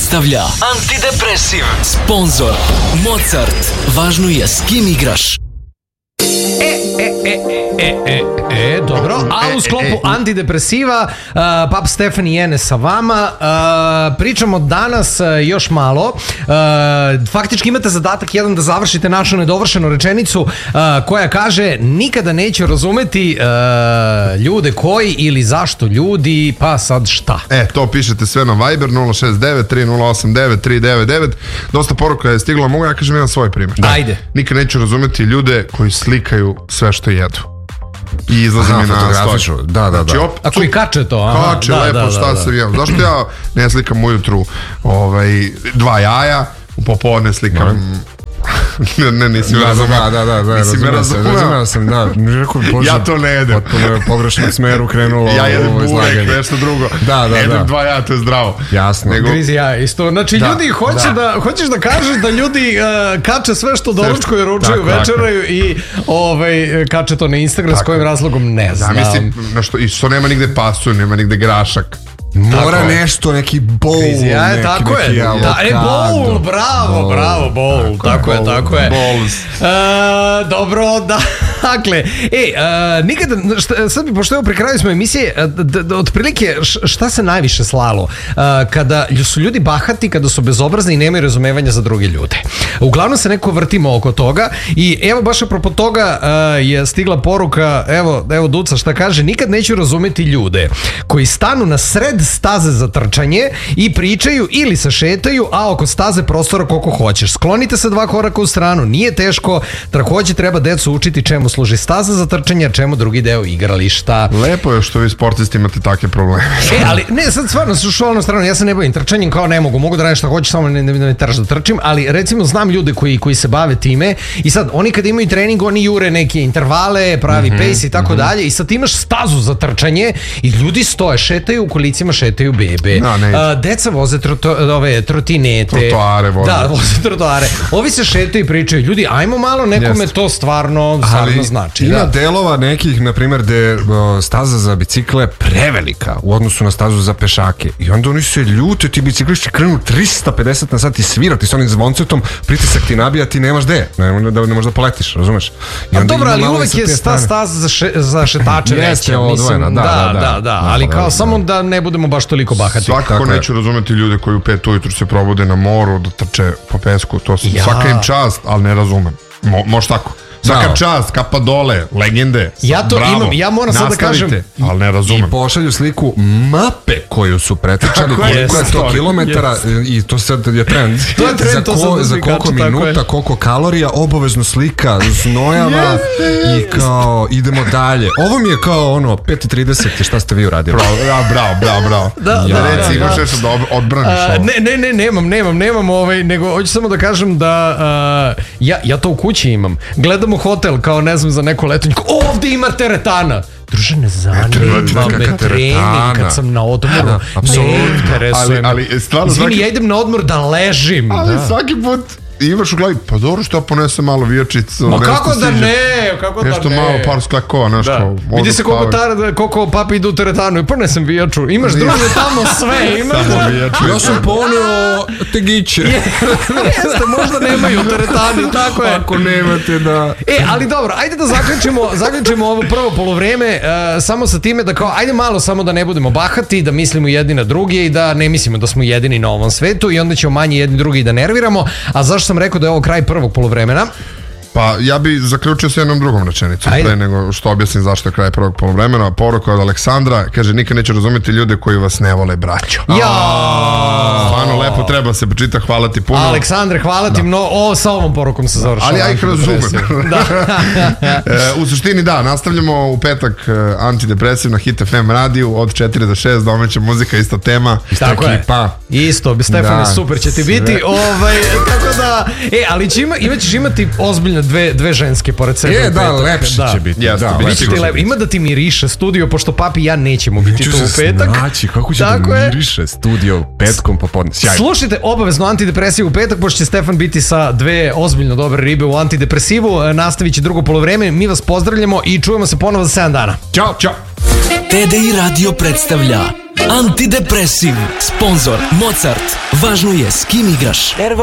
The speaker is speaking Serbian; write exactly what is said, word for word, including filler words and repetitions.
predstavlja Antidepresiv. Sponzor Mozart. Važno je s kim igraš. E, e, e, e, e, e, dobro. A u sklopu antidepresiva, uh, Pap Stefan i Ene sa vama. Uh, pričamo danas uh, još malo. Uh, faktički imate zadatak jedan da završite našu nedovršenu rečenicu uh, koja kaže: nikada neću razumeti uh, ljude koji ili zašto ljudi, pa sad šta. E, to pišete sve na Viber nula šest devet tri nula osam devet tri devet devet. Dosta poruka je stiglo, mogu ja kažem jedan svoj primjer. Da. Ajde. Nikad neću razumeti ljude koji slikaju sve što jedu i izlazi mi na story. Da, da, da. Znači, op, A koji kače to? Aha, kače, da, lepo, da, šta da, se vijem. Zašto ja ne slikam ujutru ovaj, dva jaja, u popodne slikam... ne, ne, nisi me razumeo. Da, da, da, nisi me razumeo. Razumeo sam, da. Ja to ne jedem. Potpuno je pogrešnom smeru krenulo. Ja jedem burek, nešto drugo. Da, da, da. Jedem dva jaja, to je zdravo. Jasno. Nego... Grizi ja isto. Znači, da, ljudi, hoće da. Da, hoćeš da kažeš da ljudi uh, kače sve što doručkuju, ručaju, večeraju i ovaj, kače to na Instagram, tako. S kojim razlogom ne znam. Da, mislim, na što, i što nema nigde pasu, nema nigde grašak. Mora tako nešto, neki bowl, ja, neki, tako neki je. Da, e, bowl, bravo, bowl. bravo, bowl, tako, tako je, tako je. Uh, dobro, da, dakle, e, uh, nikada, šta, sad bi, pošto evo pri kraju smo emisije, d, d, otprilike šta se najviše slalo? Uh, kada su ljudi bahati, kada su bezobrazni i nemaju razumevanja za druge ljude. Uglavnom se neko vrtimo oko toga i evo baš apropo toga uh, je stigla poruka, evo, evo Duca šta kaže: nikad neću razumeti ljude koji stanu na sred staze za trčanje i pričaju ili se šetaju, a oko staze prostora koliko hoćeš. Sklonite se dva koraka u stranu, nije teško. Takođe treba decu učiti čemu služi staza za trčanje, a čemu drugi deo igrališta. Lepo je što vi sportisti imate takve probleme. E, ali ne, sad stvarno su šalno stranu, ja se ne bavim trčanjem, kao ne mogu, mogu da radim šta hoću, samo ne, ne, ne teraš da trčim, ali recimo znam ljude koji, koji se bave time i sad oni kad imaju trening, oni jure neke intervale, pravi mm-hmm, pace i tako mm-hmm. dalje i sad imaš stazu za trčanje i ljudi stoje, šetaju u kolicima, šetaju bebe. No, uh, deca voze troto, ove, trotinete. Trotoare voze. Da, voze trotoare. Ovi se šetaju i pričaju. Ljudi, ajmo malo, nekome yes. to stvarno, stvarno znači. Ima da. delova nekih, na primjer, gde staza za bicikle prevelika u odnosu na stazu za pešake. I onda oni se ljute, ti biciklisti krenu trista pedeset na sat i svirati s onim zvoncetom, pritisak ti nabija, ti nemaš de. Ne, da, ne možeš da poletiš, razumeš? I a dobro, ali uvek je ta staza za, še, za šetače veća. Odvojena, da, da, da, da, da. Ali kao samo da ne budemo baš toliko bahati. Svakako neću razumeti ljude koji u pet ujutru se probude na moru da trče po pesku, to sam ja. svaka im čast, ali ne razumem. Mo, može tako. Svaka no. čast, kapa dole, legende. Ja to bravo, imam, ja moram sad da kažem. Ali ne razumem. I pošalju sliku mape koju su pretrčali, koliko je to kilometara yes. i to sad je trend. To je trend, za, to ko, za koliko minuta, koliko kalorija, obavezno slika, znojava yes, i kao idemo dalje. Ovo mi je kao ono pet i trideset, šta ste vi uradili? Bravo, bravo, bravo, bravo. Da, ja, da, reci, da, imaš nešto da odbraniš uh, ovo. Ne, ne, ne, nemam, nemam, nemam ovaj, nego hoću samo da kažem da uh, ja, ja to u kući imam. Gledam u hotel kao ne znam za neko letenje, ovdje ima teretana. Druže, ne zanima me trening kad sam na odmoru. Da, apsolutno. Ne interesuje me. Ali, ali, stvarno, Izvini, svaki... ja idem na odmor da ležim. Ali da. svaki put imaš u glavi, pa dobro što ja ponesem malo vijačicu. Ma kako da ne, kako da ne. Nešto malo par sklekova, nešto. Da. Vidi se koliko, tar, koliko papi idu u teretanu i ponesem vijaču. Imaš druže tamo sve. Imaš samo vijaču. Ja sam poneo tegiće. Jeste, možda nemaju u teretani, tako je. Ako nemate, da. E, ali dobro, ajde da zaključimo, zaključimo ovo prvo polovreme uh, samo sa time da kao, ajde malo samo da ne budemo bahati, da mislimo jedni na drugi i da ne mislimo da smo jedini na ovom svetu i onda ćemo manje jedni drugi da nerviramo. A zašto sam rekao da je ovo kraj prvog polovremena? Pa ja bi zaključio s jednom drugom rečenicom pre nego što objasnim zašto je kraj prvog polovremena. Poruka od Aleksandra, kaže: nikad neće razumjeti ljude koji vas ne vole, braćo. Ja! Stvarno lepo, treba se počita, hvala ti puno. Aleksandre, hvala ti mnogo. O, sa ovom porukom se završava. Ali ja ih razumem. Da. e, u suštini da, nastavljamo u petak Antidepresiv na Hit F M radiju od četiri do šest, domaća muzika, ista tema, ista tako ekipa. Je. Isto, Stefane, da, super će ti sve biti. Ovaj, tako da, e, ali će ima, ima ćeš imati ozbiljno dve, dve ženske pored sebe. Je, da, lepše da. će biti. Jeste, da, biti će ti lep. Ima da ti miriše studio, pošto papi i ja nećemo biti tu u petak. Znači, kako će tako da miriše studio petkom popodne. Sjajno. Slušajte obavezno Antidepresiv u petak, pošto će Stefan biti sa dve ozbiljno dobre ribe u Antidepresivu. Nastavit će drugo polovreme. Mi vas pozdravljamo i čujemo se ponovo za sedam dana. Ćao, čao. T D I Radio predstavlja Antidepresiv. Sponzor Mozart. Važno je s kim igraš.